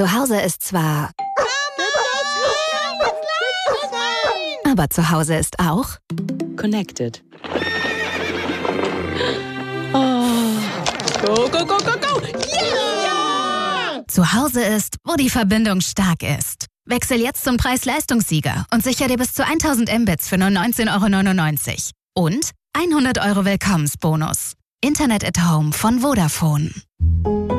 Zu Hause ist zwar... Aber zu Hause ist auch... Connected. Oh. Go, go, go, go, go! Yeah! Zu Hause ist, wo die Verbindung stark ist. Wechsel jetzt zum Preis-Leistungssieger und sicher dir bis zu 1000 Mbits für nur 19,99 € und 100 € Willkommensbonus. Internet at Home von Vodafone.